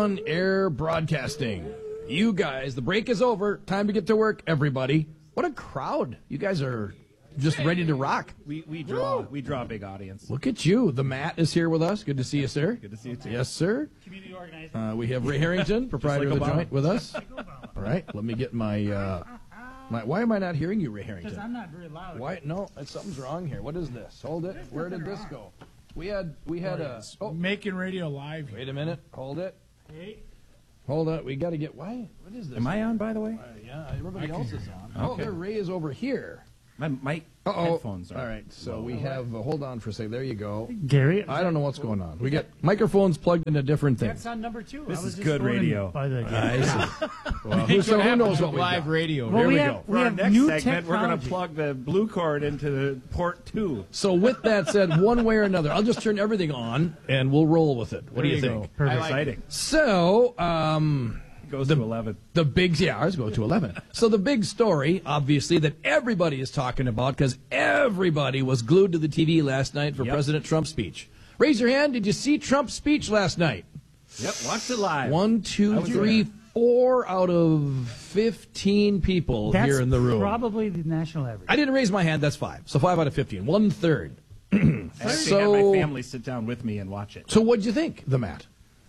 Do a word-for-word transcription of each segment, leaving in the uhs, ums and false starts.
on-air broadcasting. You guys, the break is over. Time to get to work, everybody. What a crowd. You guys are just ready to rock. We we draw Woo. we draw a big audience. Look at you. The Matt is here with us. Good to see you, sir. Good to see you, too. Yes, sir. Community organizer. Uh, we have Ray Harrington, proprietor like of the Obama. joint, with us. All right, let me get my, uh, my... Why am I not hearing you, Ray Harrington? Because I'm not very loud. Why? No, something's wrong here. What is this? Hold it. Where did this go? We had we had a... Oh, Making radio live here. wait a minute. Hold it. Hey. Hold on. We got to get... Why? What is this? Am I on, by the way? Uh, yeah, everybody I else can is hear on. Okay. Oh, there, Ray is over here. My my Uh-oh. headphones are. All right, so we have... Uh, hold on for a second. There you go. Gary? I don't know what's going on. We got microphones plugged into different things. That's on number two. This I was is just good going radio. By the I see. Well, who, so who knows what we live got? radio? Well, There we we have- go. For our have next new segment, we're going to technology. plug the blue cord into the port two. So with that said, one way or another, I'll just turn everything on and we'll roll with it. What There do you, you think? go. Perfect. Exciting. So, um... Goes The- to eleven. The big, yeah, ours go to eleven. So the big story, obviously, that everybody is talking about, because everybody was glued to the T V last night for Yep. President Trump's speech. Raise your hand. Did you see Trump's speech last night? Yep, watched it live. One, I two, was three, there. four out of fifteen people That's here in the room. probably the national average. I didn't raise my hand. That's five. So five out of fifteen. One third. I actually So- had my family sit down with me and watch it. So what'd you think, the Matt?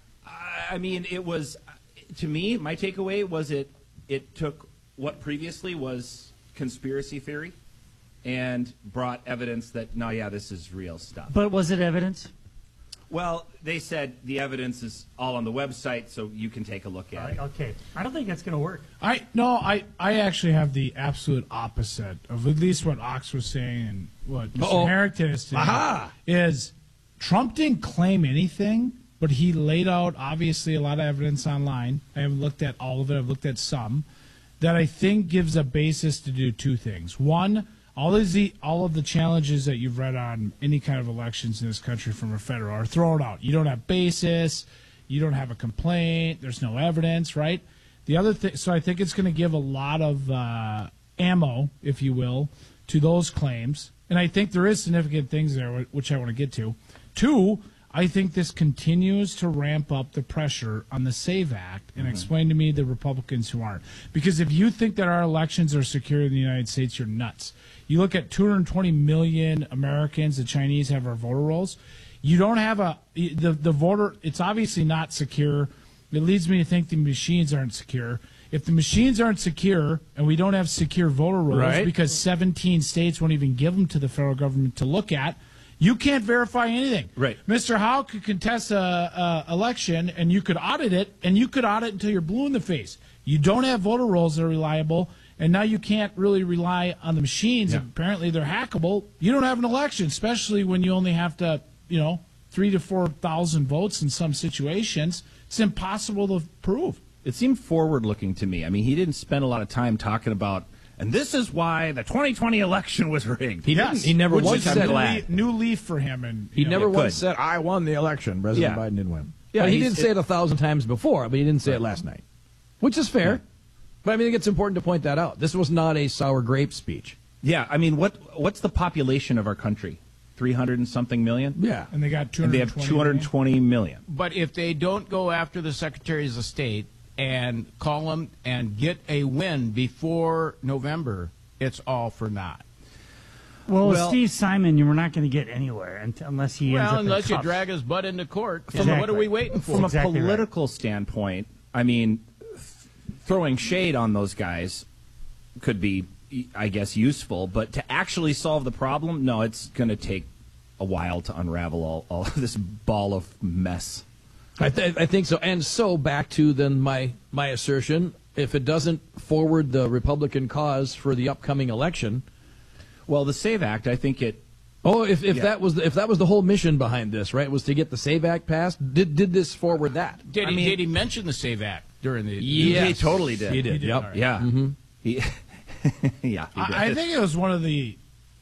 I mean, it was, to me, my takeaway was it it took what previously was conspiracy theory and brought evidence that, no, yeah, this is real stuff. But was it evidence? Well, they said the evidence is all on the website, so you can take a look at it. Okay. I don't think that's going to work. I no, I I actually have the absolute opposite of at least what Ox was saying and what Mister Uh-oh. Harrington is saying. Aha! Is Trump didn't claim anything, but he laid out obviously a lot of evidence online. I haven't looked at all of it. I've looked at some that I think gives a basis to do two things. One, all of the all of the challenges that you've read on any kind of elections in this country from a federal are thrown out. You don't have basis. You don't have a complaint. There's no evidence, right? The other thing, so I think it's going to give a lot of uh, ammo, if you will, to those claims. And I think there is significant things there, which I want to get to. Two, I think this continues to ramp up the pressure on the SAVE Act, and explain to me the Republicans who aren't. Because if you think that our elections are secure in the United States, you're nuts. You look at two hundred twenty million Americans, the Chinese have our voter rolls. You don't have a, the, the voter, it's obviously not secure. It leads me to think the machines aren't secure. If the machines aren't secure and we don't have secure voter rolls Right. because seventeen states won't even give them to the federal government to look at, you can't verify anything. Right. Mister Howe could contest a, a election and you could audit it, and you could audit until you're blue in the face. You don't have voter rolls that are reliable, and now you can't really rely on the machines. Yeah. Apparently they're hackable. You don't have an election, especially when you only have to, you know, three to four thousand votes in some situations. It's impossible to prove. It seemed forward-looking to me. I mean, he didn't spend a lot of time talking about, and this is why the twenty twenty election was rigged. He Yes. didn't. He never Which once is said a new, that. leaf, new leaf for him. And He you know, never it once could. said, I won the election. President Yeah. Biden didn't win. Yeah, But he he's- did say it- it a thousand times before, but he didn't say it last night, which is fair. But I mean, I think it's important to point that out. This was not a sour grape speech. Yeah, I mean, what what's the population of our country? three hundred and something million? Yeah. And they got two And they hundred have twenty. two hundred twenty million. But if they don't go after the secretaries of state and call them and get a win before November, it's all for naught. Well, with Well- Steve Simon, you were not going to get anywhere until, unless he ends Well, up in unless you cuffs. drag his butt into court. Exactly. What are we waiting for? From Exactly a right. political standpoint, I mean, th- throwing shade on those guys could be, I guess, useful. But to actually solve the problem, no, it's going to take a while to unravel all, all of this ball of mess. I, th- I think so. And so back to then my, my assertion, if it doesn't forward the Republican cause for the upcoming election, Well, the SAVE Act, I think it. oh, if, if Yeah. that was the, if that was the whole mission behind this, right, was to get the SAVE Act passed, did did this forward that? Did I he, mean- did he mention the SAVE Act during the... Yes. He totally did. He did. He did, Yep. all right. Yeah. Mm-hmm. He, yeah. He did. I, I think it was one of the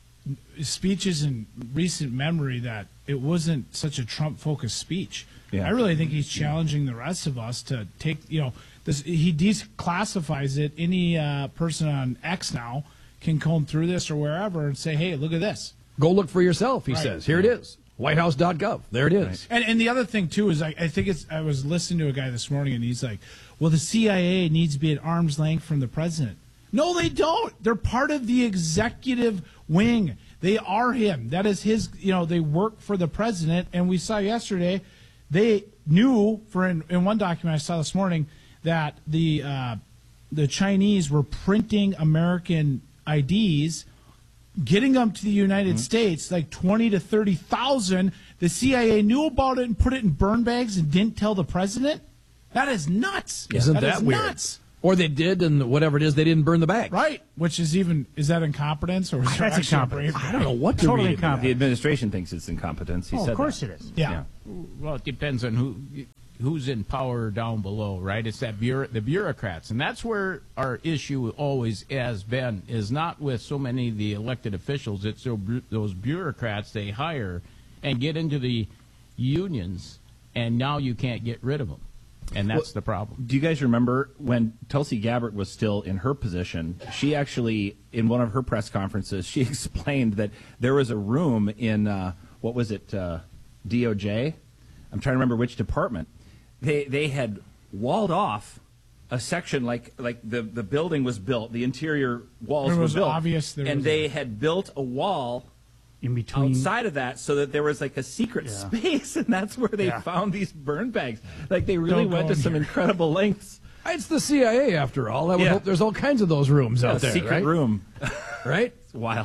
speeches in recent memory that it wasn't such a Trump-focused speech. Yeah. I really think he's challenging the rest of us to take, you know, this, he declassifies it. Any uh, person on X now can comb through this or wherever and say, hey, look at this. Go look for yourself, he Right. says. Here it is. white house dot gov. There it is. And and the other thing too is I, I think it's I was listening to a guy this morning and he's like, well, the C I A needs to be at arm's length from the president. No, they don't. They're part of the executive wing. They are him. That is his. You know, they work for the president. And we saw yesterday, they knew for in, in one document I saw this morning that the uh, the Chinese were printing American I Ds, getting them to the United mm-hmm. States, like twenty to thirty thousand. The C I A knew about it and put it in burn bags and didn't tell the president. That is nuts. Isn't that, that is weird? Nuts. Or they did, and whatever it is, they didn't burn the bag. Right. Which is even, is that incompetence? Or is there That's actually a incompetence. brave- I don't know what to Totally read into that. incompetent. The administration thinks it's incompetence. He Oh, said of course that. it is. Yeah. Well, it depends on who who's in power down below, right? It's that bureau, the bureaucrats, and that's where our issue always has been. Is not with so many of the elected officials. It's those bureaucrats they hire and get into the unions, and now you can't get rid of them, and that's Well, the problem. Do you guys remember when Tulsi Gabbard was still in her position? She actually, in one of her press conferences, she explained that there was a room in, uh, what was it, uh, D O J? I'm trying to remember which department. They they had walled off a section, like like the, the building was built, the interior walls It were was built. obvious there and was they a- had built a wall In between. outside of that so that there was like a secret Yeah. space, and that's where they Yeah. found these burn bags. Like they really Don't go went to in some here. incredible lengths. It's the C I A, after all. I would Yeah. hope there's all kinds of those rooms out A there, secret right? room. Right? It's wild.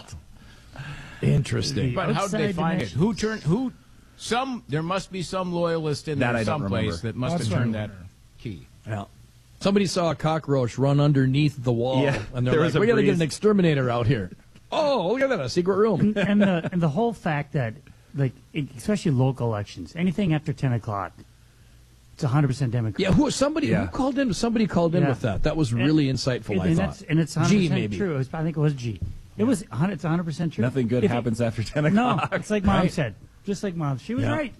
Interesting. But how did they outside find it? dimensions. Who turned who? Some there must be some loyalist in That there I don't someplace remember. that must That's have turned what I that wonder. key. Yeah. Somebody saw a cockroach run underneath the wall, Yeah, and they're there like, was a we got to get breeze. an exterminator out here. Oh, look at that, a secret room. and the and the whole fact that, like, especially local elections, anything after ten o'clock, it's a hundred percent Democrat. Yeah, who somebody Yeah. who called in? Somebody called in Yeah. with that. That was really And- insightful, and, I and thought. that's and it's hundred G, percent maybe. true. It was, I think it was G. It was a hundred- it's a hundred percent true. Nothing good If it- happens after ten No, o'clock. it's like Mom Right? said, just like Mom. She was Yeah. right.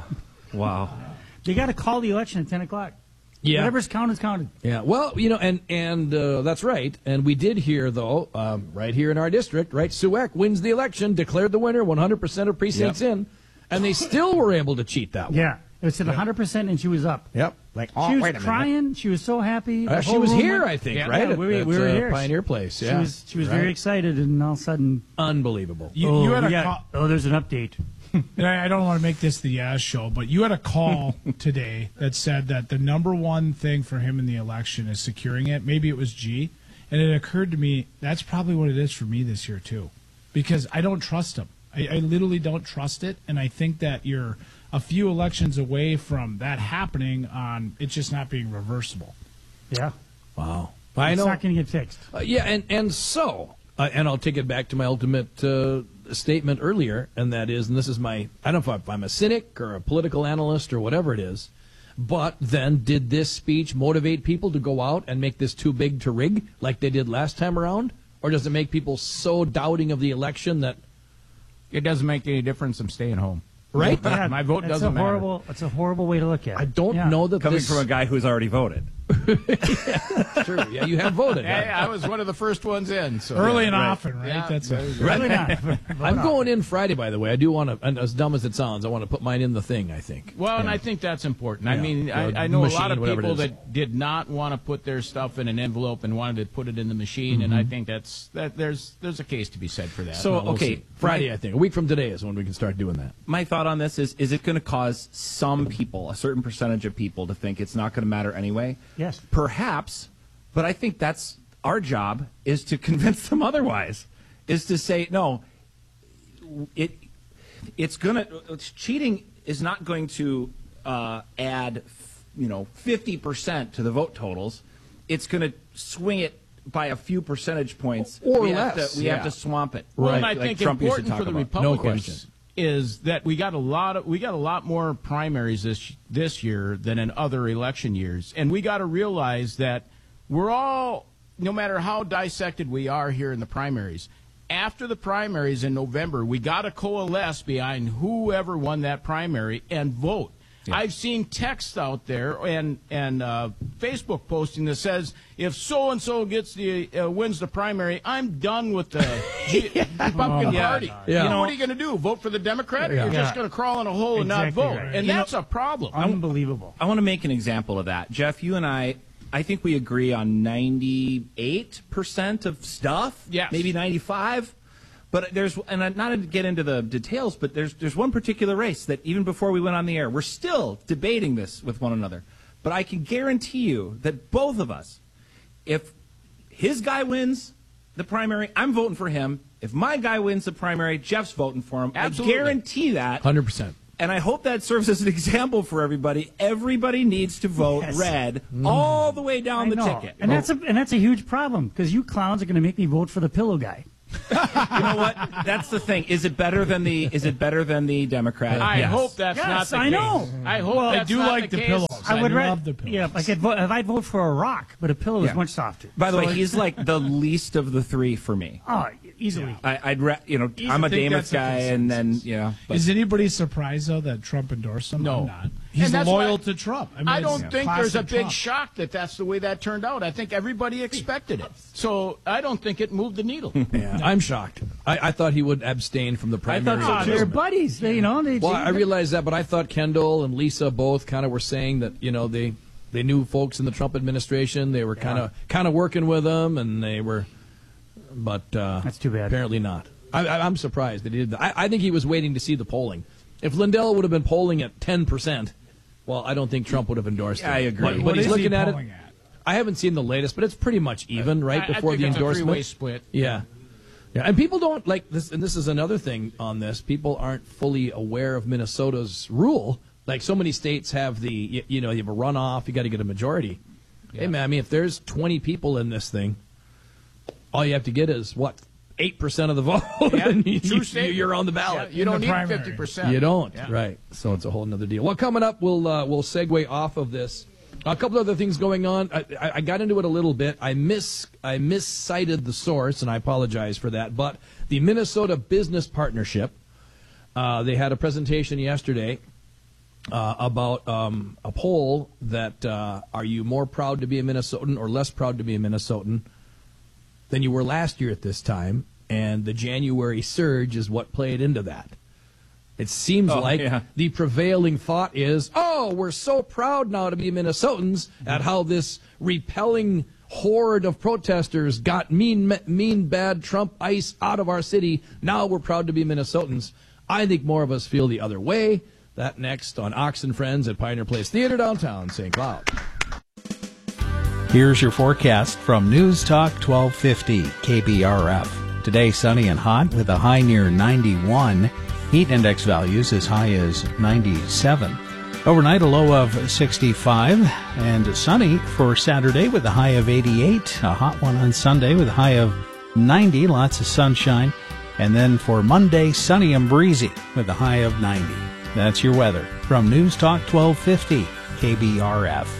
Wow. They got to call the election at ten o'clock. Yeah. Whatever's counted is counted. Yeah, well, you know, and and uh, that's right. And we did hear, though, um, right here in our district, right, Sueck wins the election, declared the winner, one hundred percent of precincts Yep. in, and they still were able to cheat that one. Yeah, it was at a hundred percent, and she was up. Yep. Like, She was crying. She was so happy. Uh, The she whole was room here, went- I think, Yeah, right? yeah, At- we- at, we were uh, here. Pioneer Place. She Yeah, was she was Right. very excited, and all of a sudden, Unbelievable. You, oh, you had we a got- call, oh, there's an update. and I, I don't want to make this the Yaz show, but you had a call today that said that the number one thing for him in the election is securing it. Maybe it was G, and it occurred to me that's probably what it is for me this year too, because I don't trust him. I, I literally don't trust it, and I think that you're a few elections away from that happening on it just not being reversible. Yeah, Wow. I it's know. not going to get fixed. Uh, yeah, and and so, uh, and I'll take it back to my ultimate uh, statement earlier, and that is, and this is my, I don't know if I'm a cynic or a political analyst or whatever it is, but then did this speech motivate people to go out and make this too big to rig like they did last time around? Or does it make people so doubting of the election that, It doesn't make any difference. I'm staying home. right? Yeah, My vote that's doesn't a matter. horrible. It's a horrible way to look at it. I don't Yeah. know that Coming this from a guy who's already voted. true. Yeah, you have voted. Hey, I was one of the first ones in. So Early yeah, and right. often, right? Yeah, That's there a, you go. Really not. I'm going in Friday, by the way. I do want to, and as dumb as it sounds, I want to put mine in the thing, I think. Well, and I think that's important. I Yeah. mean, Yeah, I, I know a lot machine, of whatever it people is. that did not want to put their stuff in an envelope and wanted to put it in the machine, and I think that's that. There's there's a case to be said for that. So, Well, we'll okay, see. Friday, my- I think. A week from today is when we can start doing that. My thought on this is: is it going to cause some people, a certain percentage of people, to think it's not going to matter anyway? Yes. Perhaps, but I think that's our job, is to convince them otherwise. Is to say no. It it's gonna it's, cheating is not going to uh, add, you know, fifty percent to the vote totals. It's going to swing it by a few percentage points, Or we less, Have to, we yeah. have to swamp it. Well, Right. and I Like think Trump used to important talk for the about. No Republicans question. is that we got a lot of we got a lot more primaries this this year than in other election years, and we got to realize that we're all, no matter how dissected we are here in the primaries, after the primaries in November, we got to coalesce behind whoever won that primary and vote. Yeah. I've seen text out there and and uh, Facebook posting that says if so and so gets the uh, wins the primary, I'm done with the G- Republican Yeah. Party. Yeah. You know what are you going to do? Vote for the Democrat? Or Yeah. You're just Yeah. going to crawl in a hole and Exactly not vote, right. and You that's a problem. Unbelievable. I want to make an example of that. Jeff, you and I, I think we agree on ninety-eight percent of stuff. Yes. Maybe ninety-five. But there's, and I'm not to get into the details, but there's there's one particular race that even before we went on the air, we're still debating this with one another. But I can guarantee you that both of us, if his guy wins the primary, I'm voting for him. If my guy wins the primary, Jeff's voting for him. Absolutely. I guarantee that. one hundred percent. And I hope that serves as an example for everybody. Everybody needs to vote Yes. red all the way down I the know. ticket. And that's a and that's a huge problem because you clowns are going to make me vote for the pillow guy. You know what? That's the thing. Is it better than the? Is it better than the Democrat? I Yes. hope that's Yes, not the I case. know. I hope I that's do not like the case. pillows. I would I ra- love the pillows. Yeah, if I could vote, if I'd vote for a rock, but a pillow Yeah. is much softer. By the So way, he's like the least of the three for me. oh easily. I, I'd, ra- you know, I'm a I think Damon that's a guy, and then consensus. you know. But Is anybody surprised though that Trump endorsed him? No. I'm not. He's And that's loyal why- to Trump. I, mean, I it's don't think there's a classic big Trump. shock that that's the way that turned out. I think everybody expected it. So I don't think it moved the needle. Yeah, I'm shocked. I, I thought he would abstain from the primary. so, Ah, too. they're buddies. They, you know, they. Well, I realize that, but I thought Kendall and Lisa both kind of were saying that you know they they knew folks in the Trump administration. They were kind of kind of working with them, and they were, but uh, That's too bad. Apparently not. I, I, I'm surprised that he did that. I, I think he was waiting to see the polling. If Lindell would have been polling at ten percent, well, I don't think Trump would have endorsed him. I agree. But, but What he's is he looking at it. polling at? I haven't seen the latest, but it's pretty much even right I- I before think the it's a endorsement. three-way split. Yeah. Yeah, and people don't like this, and this is another thing on this. People aren't fully aware of Minnesota's rule. Like so many states have the, you, you know, you have a runoff, you got to get a majority. Hey, man, I mean, if there's twenty people in this thing, all you have to get is what eight percent of the vote, Yeah, and you, true you, statement. you're on the ballot. Yeah, you don't the need primary. fifty percent. You don't, Yeah. right? So it's a whole other deal. Well, coming up, we'll uh, we'll segue off of this. A couple other things going on. I, I, I got into it a little bit. I miss I miscited the source, and I apologize for that. But the Minnesota Business Partnership, uh, they had a presentation yesterday uh, about um, a poll that uh, are you more proud to be a Minnesotan or less proud to be a Minnesotan than you were last year at this time? And the January surge is what played into that. It seems Oh, like yeah. the prevailing thought is, oh, we're so proud now to be Minnesotans at how this repelling horde of protesters got mean, mean, bad Trump ice out of our city. Now we're proud to be Minnesotans. I think more of us feel the other way. That next on Ox and Friends at Pioneer Place Theater downtown Saint Cloud. Here's your forecast from News Talk twelve fifty K B R F. Today sunny and hot with a high near ninety-one. Heat index values as high as ninety-seven. Overnight a low of sixty-five and sunny for Saturday with a high of eighty-eight. A hot one on Sunday with a high of ninety. Lots of sunshine. And then for Monday sunny and breezy with a high of ninety. That's your weather from News Talk twelve fifty K B R F.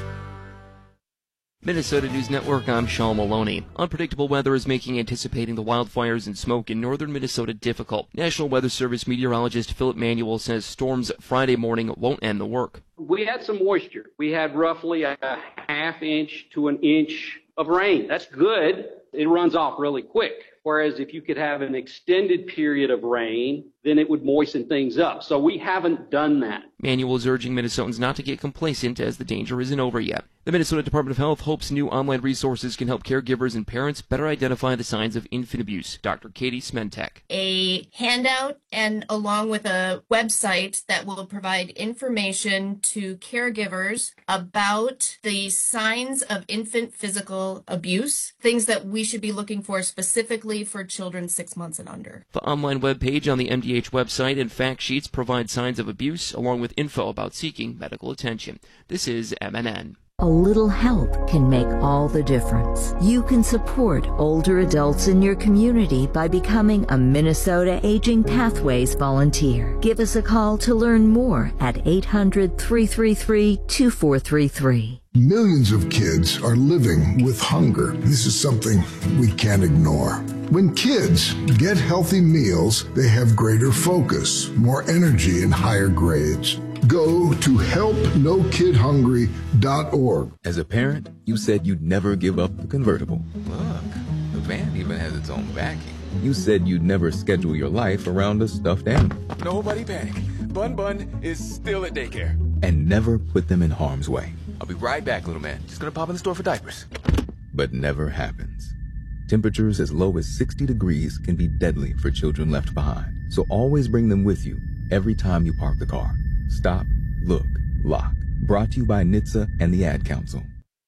Minnesota News Network, I'm Sean Maloney. Unpredictable weather is making anticipating the wildfires and smoke in northern Minnesota difficult. National Weather Service meteorologist Philip Manuel says storms Friday morning won't end the work. We had some moisture. We had roughly a half inch to an inch of rain. That's good. It runs off really quick. Whereas if you could have an extended period of rain, then it would moisten things up. So we haven't done that. Manuel is urging Minnesotans not to get complacent as the danger isn't over yet. The Minnesota Department of Health hopes new online resources can help caregivers and parents better identify the signs of infant abuse. Doctor Katie Smentek. A handout and along with a website that will provide information to caregivers about the signs of infant physical abuse, things that we should be looking for specifically for children six months and under. The online webpage on the M D H website and fact sheets provide signs of abuse along with info about seeking medical attention. This is M N N. A little help can make all the difference. You can support older adults in your community by becoming a Minnesota Aging Pathways volunteer. Give us a call to learn more at eight hundred, three three three, two four three three. Millions of kids are living with hunger. This is something we can't ignore. When kids get healthy meals, they have greater focus, more energy, and higher grades. Go to help no kid hungry dot org. As a parent, you said you'd never give up the convertible. Look, the van even has its own backing. You said you'd never schedule your life around a stuffed animal. Nobody panic. Bun Bun is still at daycare. And never put them in harm's way. I'll be right back, little man. Just gonna pop in the store for diapers. But never happens. Temperatures as low as sixty degrees can be deadly for children left behind. So always bring them with you every time you park the car. Stop, look, lock. Brought to you by N H T S A and the Ad Council.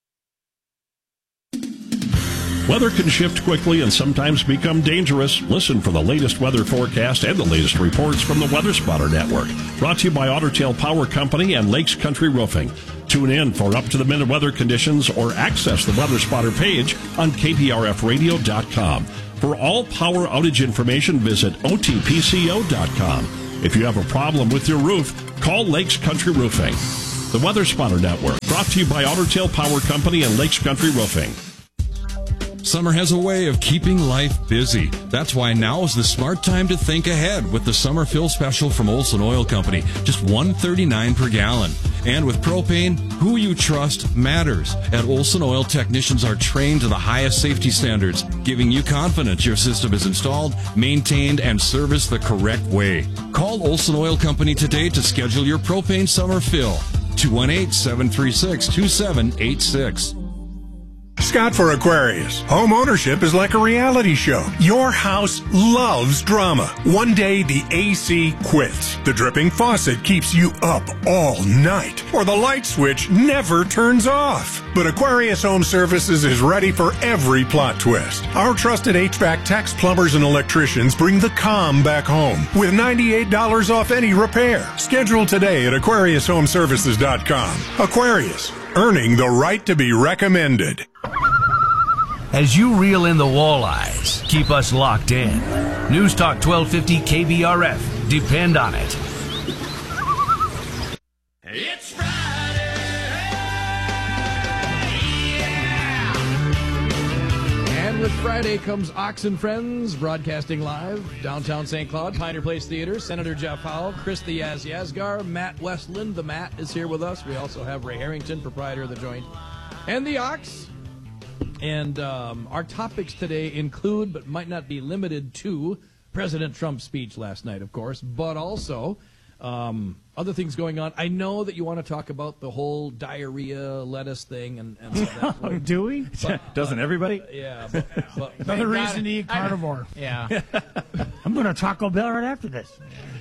Weather can shift quickly and sometimes become dangerous. Listen for the latest weather forecast and the latest reports from the Weather Spotter Network. Brought to you by Otter Tail Power Company and Lakes Country Roofing. Tune in for up-to-the-minute weather conditions or access the Weather Spotter page on K P R F radio dot com. For all power outage information, visit O T P C O dot com. If you have a problem with your roof, call Lakes Country Roofing. The Weather Spotter Network, brought to you by Otter Tail Power Company and Lakes Country Roofing. Summer has a way of keeping life busy. That's why now is the smart time to think ahead with the summer fill special from Olson Oil Company. Just one thirty-nine per gallon. And with propane, who you trust matters. At Olson Oil, technicians are trained to the highest safety standards, giving you confidence your system is installed, maintained, and serviced the correct way. Call Olson Oil Company today to schedule your propane summer fill. two one eight, seven three six, two seven eight six. Scott for Aquarius. Home ownership is like a reality show. Your house loves drama. One day the A C quits. The dripping faucet keeps you up all night. Or the light switch never turns off. But Aquarius Home Services is ready for every plot twist. Our trusted H V A C techs, plumbers, and electricians bring the calm back home with ninety-eight dollars off any repair. Schedule today at Aquarius Home Services dot com. Aquarius, earning the right to be recommended. As you reel in the walleyes, keep us locked in. News Talk twelve fifty K B R F. Depend on it. It's Friday. Yeah. And with Friday comes Ox and Friends, broadcasting live, downtown Saint Cloud, Pioneer Place Theater. Senator Jeff Howell, Chris the Yaz Yazgar, Matt Westland, the Matt, is here with us. We also have Ray Harrington, proprietor of The Joint, and the Ox. And um, our topics today include, but might not be limited to, President Trump's speech last night, of course, but also um, other things going on. I know that you want to talk about the whole diarrhea lettuce thing. and, and all that. Oh, do we? But, Doesn't everybody? Uh, yeah. But, but, Another reason to eat carnivore. Yeah. I'm going to Taco Bell right after this.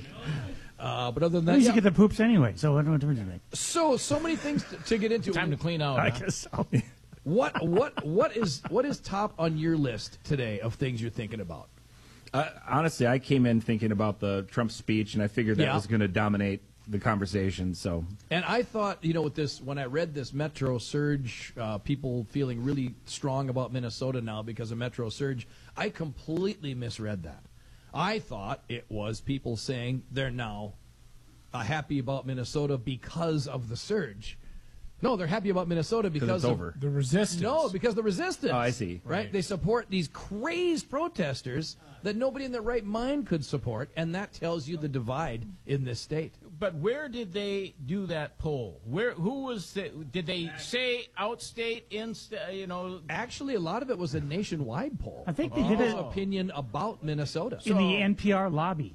Uh, but other than I that, used yeah. to get the poops anyway, so what what difference does it make? So, so many things to, to get into. Time to clean out. I huh? guess so. What what what is what is top on your list today of things you're thinking about? Uh, honestly, I came in thinking about the Trump speech, and I figured that Yeah. was going to dominate the conversation. So, And I thought, you know, with this, when I read this Metro Surge, uh, people feeling really strong about Minnesota now because of Metro Surge, I completely misread that. I thought it was people saying they're now uh, happy about Minnesota because of the surge. No, they're happy about Minnesota because it's of over. The resistance. No, because the resistance. Oh, I see. Right? Right. They support these crazed protesters that nobody in their right mind could support, and that tells you the divide in this state. But where did they do that poll? Where? Who was? The, did they say outstate, in? You know, Actually, a lot of it was a nationwide poll. I think they did People's it opinion about Minnesota. in the N P R lobby.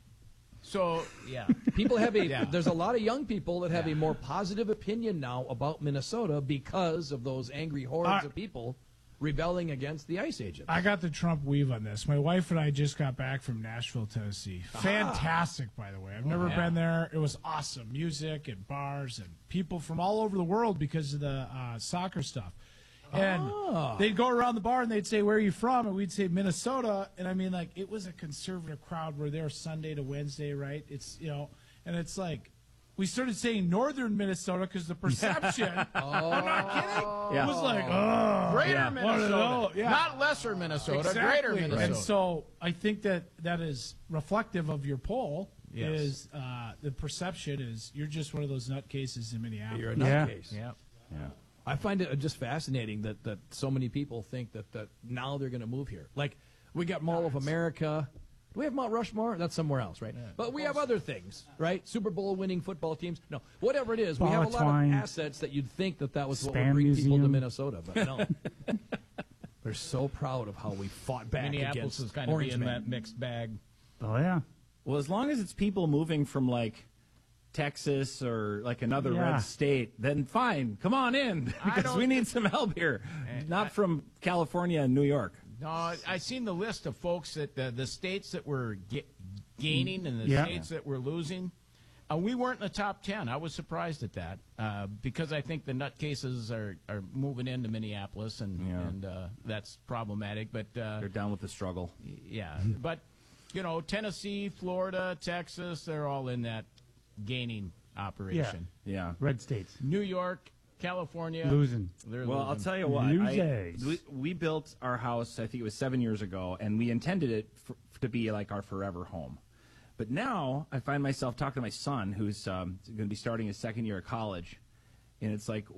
so yeah. People have a Yeah. there's a lot of young people that have a more positive opinion now about Minnesota because of those angry hordes Uh, of people rebelling against the ICE agents. I got the Trump weave on this. My wife and I just got back from Nashville, Tennessee. Fantastic, by the way. I've never Yeah. been there. It was awesome. Music and bars and people from all over the world because of the uh, soccer stuff. And Ah. they'd go around the bar and they'd say, "Where are you from?" And we'd say, "Minnesota." And I mean, like, it was a conservative crowd. We're there Sunday to Wednesday, right? It's, you know, and it's like, we started saying northern Minnesota because the perception, I'm not kidding, Yeah. it was like, oh. Greater yeah, one of Minnesota, those, yeah. not lesser Minnesota. Exactly. Greater Minnesota. And so I think that that is reflective of your poll. Yes. Is uh, the perception is you're just one of those nutcases in Minneapolis. You're a Yeah. nutcase. yeah. yeah. I find it just fascinating that, that so many people think that, that now they're going to move here. Like, we got Mall of America, Do we have Mount Rushmore? That's somewhere else, right? Yeah. But we have other things, right? Super Bowl winning football teams. No, whatever it is, we Ball have a of lot twine. of assets that you'd think that that was what Spam would bring people to museum. Minnesota, but no. They're so proud of how we fought back Minneapolis against is kind of Orange in Man. that mixed bag. Oh yeah. Well, as long as it's people moving from like Texas or like another Yeah. red state, then fine, come on in because don't- we need some help here. Not from California and New York. No, I seen the list of folks that uh, the states that were ga- gaining and the Yeah. states that were losing. Uh, we weren't in the top ten. I was surprised at that uh, because I think the nutcases are, are moving into Minneapolis, and Yeah. and uh, that's problematic. But uh, They're down with the struggle. yeah, but you know, Tennessee, Florida, Texas, they're all in that gaining operation. Yeah. Red states. New York, California, Losing. They're Well, losing. I'll tell you what. I, Losers. we, we built our house, I think it was seven years ago, and we intended it for, to be like our forever home. But now I find myself talking to my son, who's um, going to be starting his second year of college, and it's like,